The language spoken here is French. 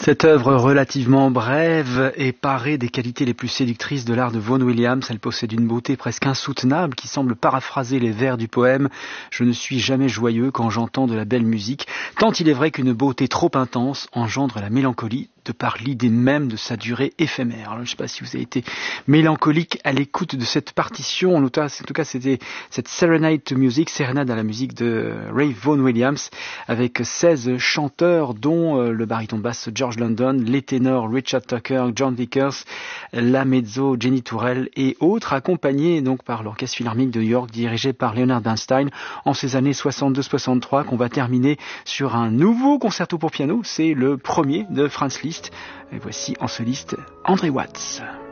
Cette œuvre relativement brève est parée des qualités les plus séductrices de l'art de Vaughan Williams. Elle possède une beauté presque insoutenable qui semble paraphraser les vers du poème « Je ne suis jamais joyeux quand j'entends de la belle musique », tant il est vrai qu'une beauté trop intense engendre la mélancolie de par l'idée même de sa durée éphémère. Alors, je ne sais pas si vous avez été mélancolique à l'écoute de cette partition. En tout cas, c'était cette Serenade to Music, sérénade à la musique de Ray Vaughan Williams, avec 16 chanteurs, dont le baryton basse George London, les ténors Richard Tucker, John Vickers, la mezzo Jenny Tourelle et autres, accompagnés donc par l'Orchestre Philharmonique de New York, dirigé par Leonard Bernstein, en ces années 62-63, qu'on va terminer sur un nouveau concerto pour piano. C'est le premier de Franz Liszt. Et voici en soliste André Watz.